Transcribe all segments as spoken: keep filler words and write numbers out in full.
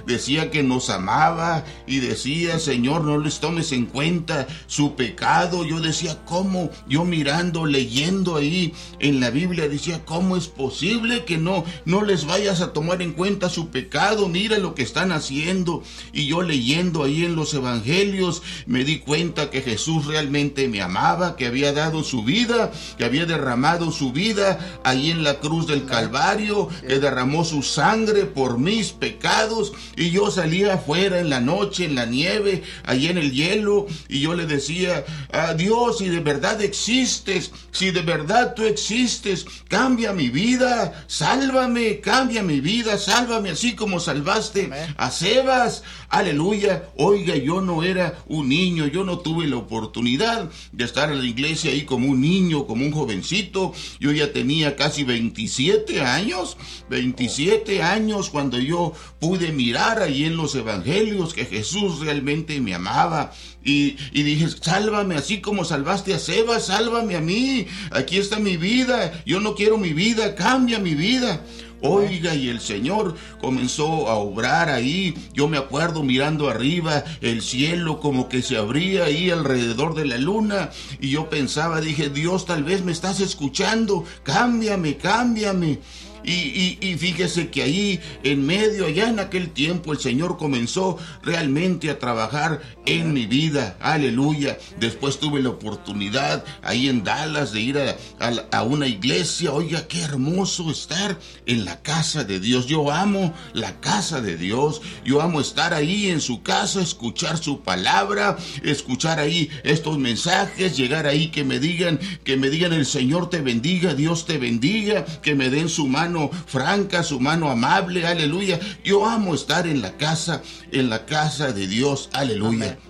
decía que nos amaba y decía, Señor, no les tomes en cuenta su pecado. Yo decía, ¿cómo? Yo mirando, leyendo ahí en la Biblia, decía, ¿cómo es posible que no, no les vayas a tomar en cuenta su pecado? Mira lo que están haciendo. Y yo leyendo ahí en los evangelios, me di cuenta que Jesús realmente me amaba, que había dado su vida, que había derramado su vida ahí en la cruz del Calvario, que derramó su sangre por mis pecados. Y yo salía afuera en la noche, en la nieve, ahí en el hielo, y yo le decía, ah, Dios, si de verdad existes, si de verdad tú existes, cambia mi vida, sálvame, cambia mi vida, sálvame así como salvaste Amén. A Sebas. Aleluya. Oiga, yo no era un niño, yo no tuve la oportunidad de estar en la iglesia ahí como un niño, como un jovencito. Yo ya tenía casi veintisiete años, veintisiete años cuando yo pude mirar ahí en los evangelios que Jesús realmente me amaba. Y, y dije, sálvame así como salvaste a Sebas, sálvame a mí, aquí está mi vida, yo no quiero mi vida, cambia mi vida. Oiga, y el Señor comenzó a obrar ahí. Yo me acuerdo mirando arriba el cielo como que se abría ahí alrededor de la luna, y yo pensaba, dije, Dios, tal vez me estás escuchando, cámbiame, cámbiame. Y, y, y fíjese que ahí en medio, allá en aquel tiempo, el Señor comenzó realmente a trabajar en mi vida. Aleluya. Después tuve la oportunidad ahí en Dallas de ir a, a, a una iglesia. Oiga, qué hermoso estar en la casa de Dios. Yo amo la casa de Dios. Yo amo estar ahí en su casa, escuchar su palabra, escuchar ahí estos mensajes, llegar ahí que me digan, que me digan el Señor te bendiga, Dios te bendiga, que me den su mano franca, su mano amable, aleluya. Yo amo estar en la casa, en la casa de Dios, aleluya. Amén.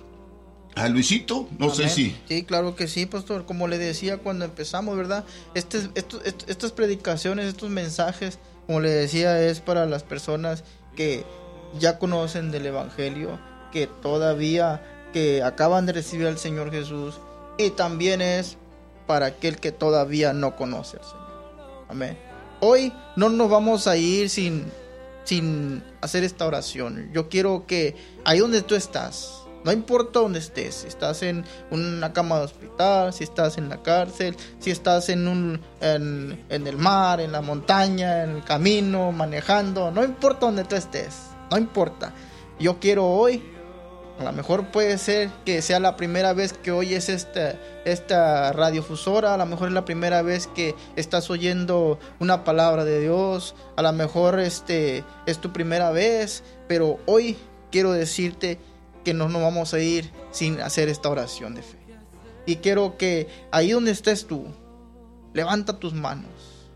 A Luisito, no Amén. Sé si... Sí, claro que sí, pastor. Como le decía cuando empezamos, ¿verdad? Este, esto, esto, estas predicaciones, estos mensajes, como le decía, es para las personas que ya conocen del Evangelio, que todavía, que acaban de recibir al Señor Jesús, y también es para aquel que todavía no conoce al Señor. Amén. Hoy no nos vamos a ir sin, sin hacer esta oración. Yo quiero que ahí donde tú estás, no importa donde estés, si estás en una cama de hospital, si estás en la cárcel, si estás en, un, en, en el mar, en la montaña, en el camino, manejando, no importa donde tú estés, no importa. Yo quiero hoy, a lo mejor puede ser que sea la primera vez que oyes esta, esta radiofusora, a lo mejor es la primera vez que estás oyendo una palabra de Dios, a lo mejor este, es tu primera vez, pero hoy quiero decirte que no nos vamos a ir sin hacer esta oración de fe. Y quiero que ahí donde estés tú, levanta tus manos.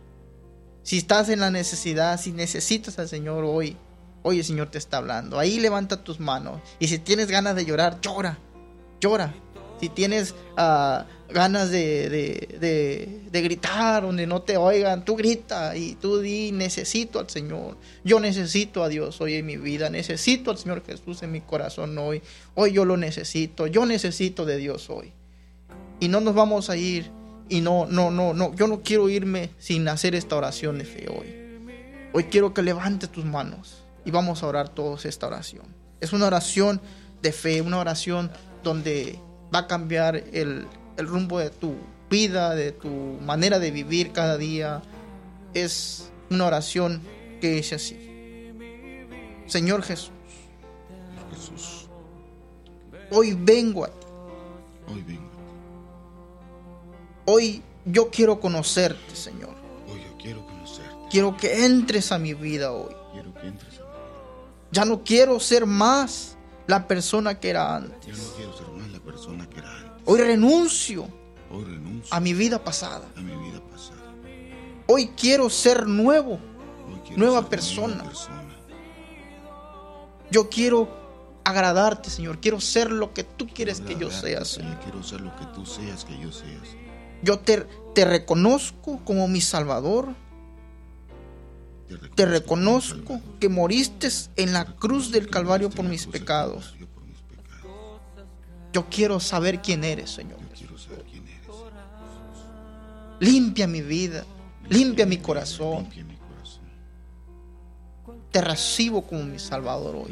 Si estás en la necesidad, si necesitas al Señor hoy, hoy el Señor te está hablando. Ahí levanta tus manos. Y si tienes ganas de llorar, llora. Llora. Si tienes uh, ganas de, de, de, de gritar donde no te oigan, tú grita y tú di, necesito al Señor. Yo necesito a Dios hoy en mi vida. Necesito al Señor Jesús en mi corazón hoy. Hoy yo lo necesito. Yo necesito de Dios hoy. Y no nos vamos a ir. Y no, no, no, no. Yo no quiero irme sin hacer esta oración de fe hoy. Hoy quiero que levantes tus manos. Y vamos a orar todos esta oración. Es una oración de fe, una oración donde va a cambiar el, el rumbo de tu vida, de tu manera de vivir cada día. Es una oración que dice así: Señor Jesús, Jesús, hoy vengo a ti. Hoy vengo. Hoy yo quiero conocerte, Señor. Hoy yo quiero conocerte. Quiero que entres a mi vida hoy. Quiero que entres a mi vida. Ya no quiero ser más la persona que era antes. Ya no quiero ser más la persona que era antes. Hoy renuncio, Hoy renuncio a mi vida pasada. A mi vida pasada. Hoy quiero ser nuevo, Hoy quiero nueva ser persona. nueva persona. Yo quiero agradarte, Señor. Quiero ser lo que tú quieres que yo sea, Señor. Quiero ser lo que tú seas que yo sea. Yo te, te reconozco como mi Salvador. Te reconozco, te reconozco que moriste en la cruz del Calvario por mis pecados. Yo quiero saber quién eres, Señor. Limpia mi vida, limpia mi corazón. Te recibo como mi Salvador hoy.